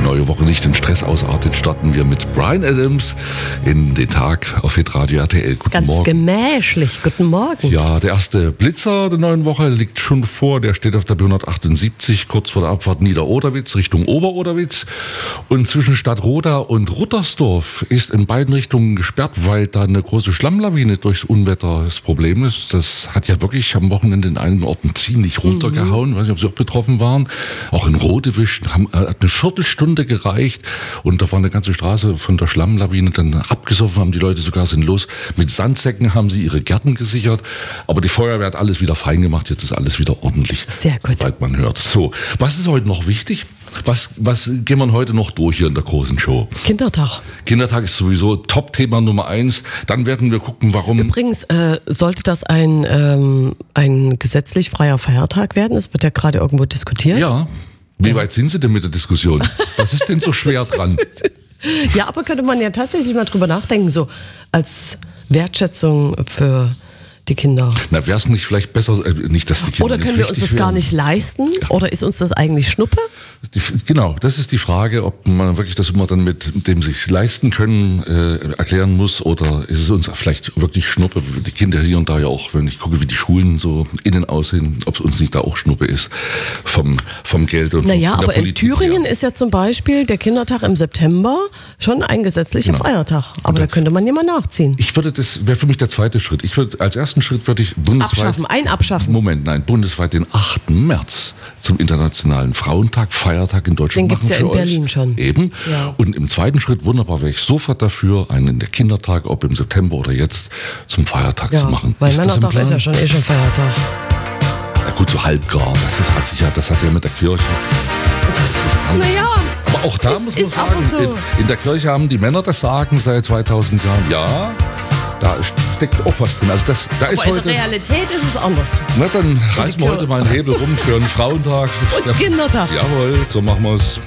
neue Woche nicht in Stress ausartet, starten wir mit Bryan Adams in den Tag auf Hitradio RTL. Guten Morgen. Ganz gemächlich. Guten Morgen. Ja, der erste Blitzer der neuen Woche liegt schon vor. Der steht auf der B178, kurz vor der Abfahrt Nieder-Oderwitz, Richtung Ober-Oderwitz. Und zwischen Stadtroda und Ruttersdorf ist in beiden Richtungen gesperrt, weil da eine große Schlammlawine durchs Unwetter das Problem ist. Das hat ja wirklich am Wochenende in einigen Orten ziemlich runtergehauen. Ich weiß nicht, ob Sie auch betroffen waren. Auch in Rodewisch hat eine Viertelstunde gereicht und da war eine ganze Straße von der Schlammlawine dann abgesoffen, haben die Leute sogar sinnlos. Mit Sandsäcken haben sie ihre Gärten gesichert, aber die Feuerwehr hat alles wieder fein gemacht, jetzt ist alles wieder ordentlich. Sehr gut. Soweit man hört. So, was ist heute noch wichtig? Was gehen wir heute noch durch hier in der großen Show? Kindertag. Kindertag ist sowieso Top-Thema Nummer 1. Dann werden wir gucken, warum... Übrigens, sollte das ein gesetzlich freier Feiertag werden? Es wird ja gerade irgendwo diskutiert. Ja. Wie weit sind Sie denn mit der Diskussion? Was ist denn so schwer dran? Ja, aber könnte man ja tatsächlich mal drüber nachdenken, so als Wertschätzung für die Kinder. Na, wäre es nicht vielleicht besser, nicht, dass die Kinder Oder können wir uns das gar nicht leisten? Oder ist uns das eigentlich Schnuppe? Genau, das ist die Frage, ob man wirklich das immer dann mit dem sich leisten können erklären muss, oder ist es uns vielleicht wirklich Schnuppe? Die Kinder hier und da ja auch, wenn ich gucke, wie die Schulen so innen aussehen, ob es uns nicht da auch Schnuppe ist vom Geld und naja, von der aber in Politik Thüringen her. ist ja zum Beispiel der Kindertag im September schon ein gesetzlicher Feiertag. Aber da könnte man ja mal nachziehen. Das wäre für mich der zweite Schritt. Als ersten Schritt würde ich bundesweit... Abschaffen. Bundesweit den 8. März zum Internationalen Frauentag, Feiertag in Deutschland machen für euch. Den gibt's ja in Berlin schon. Eben. Ja. Und im zweiten Schritt, wunderbar, wäre ich sofort dafür, einen der Kindertag, ob im September oder jetzt, zum Feiertag zu machen. Weil Ist das im Männertag Plan? ist ja schon Feiertag. Ja gut, so halbgar. Das hat ja mit der Kirche... Naja. Aber auch da muss man ist aber sagen, so. in der Kirche haben die Männer das Sagen seit 2000 Jahren. Ja, da steckt auch was drin. Also da ist Aber in heute... der Realität ist es anders. Na, dann reißen wir heute mal einen Hebel rum für einen Frauentag. Und Kindertag. Jawohl, so machen wir es.